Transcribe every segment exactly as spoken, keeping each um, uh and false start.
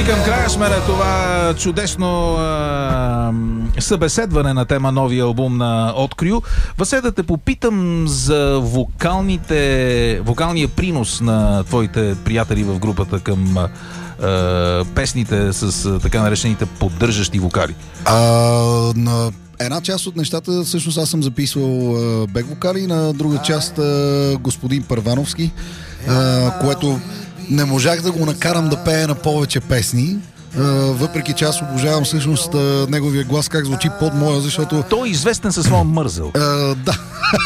към края сме на това чудесно а, събеседване на тема новия албум на Открю. Васе, да те попитам за вокалните, вокалния принос на твоите приятели в групата към а, песните с а, така наречените поддържащи вокали. А, на една част от нещата всъщност аз съм записвал а, бек вокали, на друга част а, господин Първановски, а, което не можах да го накарам да пее на повече песни, а, въпреки че аз обожавам всъщност а, неговия глас как звучи под моя, защото... Той е известен със своя мързъл. А, да.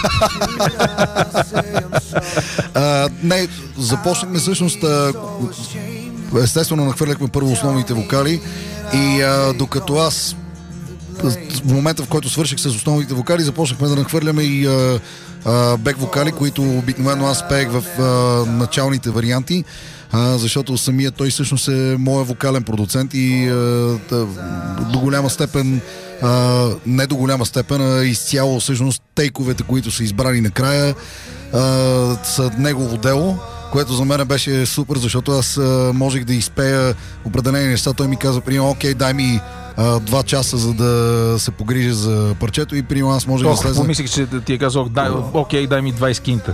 а, не, започнахме всъщност а, естествено нахвърляхме първо основните вокали и а, докато аз в момента, в който свърших с основните вокали, започнахме да нахвърляме и а, а, бек вокали, които обикновено аз пеех в а, началните варианти, а, защото самият той всъщност е моя вокален продуцент и а, да, до голяма степен, а, не до голяма степен, а изцяло всъщност тейковете, които са избрани накрая, а, са негово дело, което за мен беше супер, защото аз а, можех да изпея определени неща. Той ми каза, примерно, окей, дай ми а, два часа, за да се погрижа за парчето и примерно аз можех да слеза... Помислих, че ти е казал, дай, окей, дай ми двайсет кинта.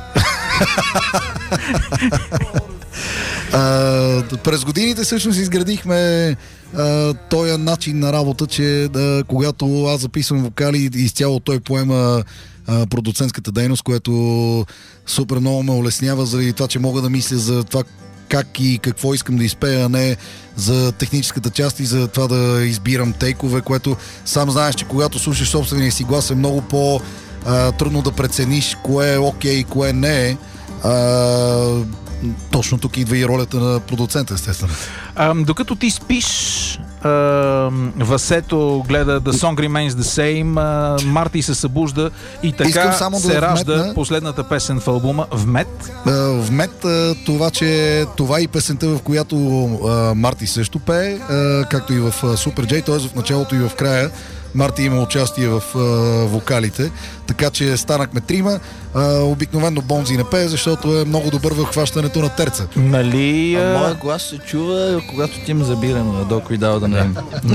а, през годините всъщност изградихме а, този начин на работа, че да, когато аз записвам вокали, изцяло той поема а, продуцентската дейност, което супер много ме улеснява заради това, че мога да мисля за това как и какво искам да изпея, а не за техническата част и за това да избирам тейкове, което сам знаеш, че когато слушаш собствения си глас е много по-трудно да прецениш кое е окей и кое не е. А, точно тук идва и ролята на продуцента, естествено. А, докато ти спиш, а, Васето гледа The Song Remains the Same, а, Марти се събужда и така се да ражда вметна последната песен в албума Вмет. А, Вмет, а, това, че това и песента, в която а, Марти също пее, а, както и в Super J, т.е. в началото и в края Марти има участие в а, вокалите, така че станахме трима. А, обикновено Бонзи не пее, защото е много добър в хващането на терца. Нали... А моят глас се чува, когато ти ме забирам на Доко и дава да не.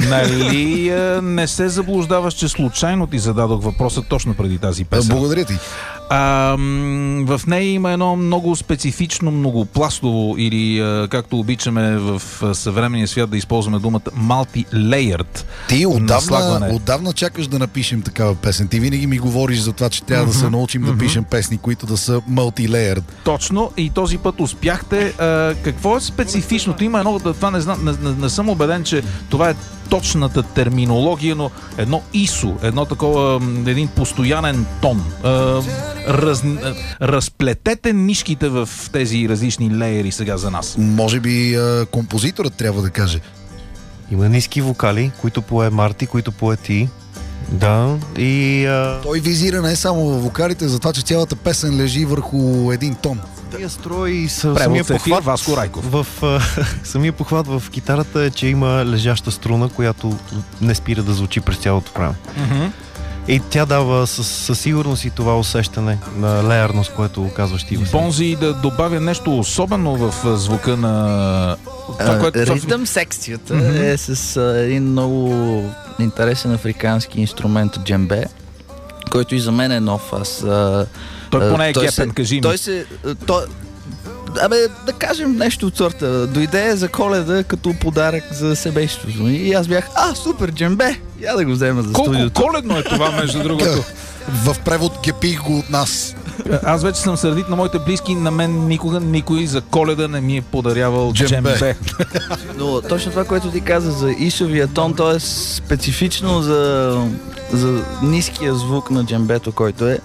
Нали не се заблуждаваш, че случайно ти зададох въпроса точно преди тази песен. Благодаря ти. А, в нея има едно много специфично, многопластово или а, както обичаме в съвременния свят да използваме думата multi-layered. Ти отдавна, отдавна чакаш да напишем такава песен. Ти винаги ми говориш за това, че трябва mm-hmm. да се научим mm-hmm. да пишем песни, които да са multi-layered. Точно, и този път успяхте. А, какво е специфичното? Има едно, това не, знам, не, не, не съм убеден, че това е точната терминология, но едно исо, едно такова, един постоянен тон. А, раз, разплетете нишките в тези различни леери сега за нас. Може би а, композиторът трябва да каже. Има ниски вокали, които пое Марти, които пое ти. Да, и... А... Той визира не само в вокалите, за това, че цялата песен лежи върху един тон. Тия строй с самия похват Васко Райков. В, а, самия похват в китарата е, че има лежаща струна, която не спира да звучи през цялото време. Mm-hmm. И тя дава със, със сигурност и това усещане на леерност, което казваш ти. Бонзи да добавя нещо особено в звука на... Това, което... Ритъм секцията mm-hmm. е с а, един много интересен африкански инструмент джембе, който и за мен е нов. Аз, а, той поне е гепен, кажи ми. Той се... Той, абе, да кажем нещо от сорта. Дойде за Коледа като подарък за семейството. И аз бях, а, супер, джембе! Я да го взема за колко студиото. Колко коледно е това, между другото? В превод гепих го от нас. Аз вече съм сърдит на моите близки, на мен никога никой за Коледа не ми е подарявал джембе. джембе. Но точно това, което ти каза за исовия тон, то е специфично за, за ниския звук на джембето, който е.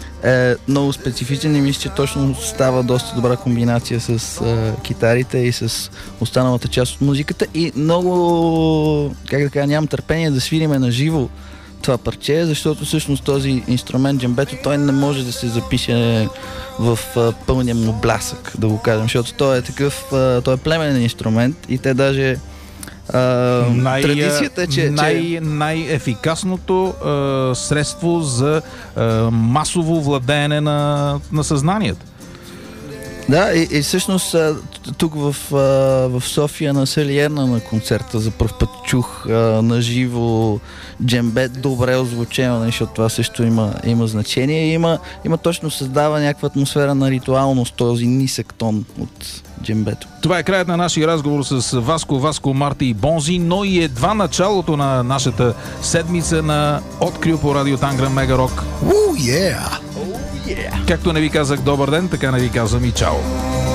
Е много специфичен и мисля, че точно става доста добра комбинация с е, китарите и с останалата част от музиката и много, как да кажа, нямам търпение да свириме на живо това парче, защото всъщност този инструмент джембето, той не може да се запише в е, пълния му блясък, да го кажем, защото той е такъв, е, той е племенен инструмент и те даже Uh, най, традицията е, че... Най, че... най-ефикасното uh, средство за uh, масово владеене на, на съзнанието. Да, и, и всъщност а, тук в, а, в София на Селиерна на концерта за пръв път чух а, на живо джембет добре озвучено, защото това също има, има значение. И има, има точно създава някаква атмосфера на ритуалност, този нисък тон от джембето. Това е краят на нашия разговор с Васко, Васко, Марти и Бонзи, но и едва началото на нашата седмица на Открил по радио Танграм Мега Рок. Уу, yeah! Както не ви казах добър ден, така не ви казвам и чао.